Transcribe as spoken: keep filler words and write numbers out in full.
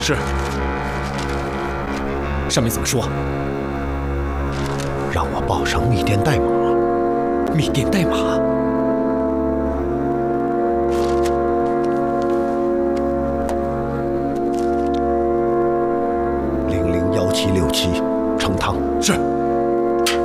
是。上面怎么说？ 让我报上密电代码。 密电代码。 零零幺七六七，成汤。 是。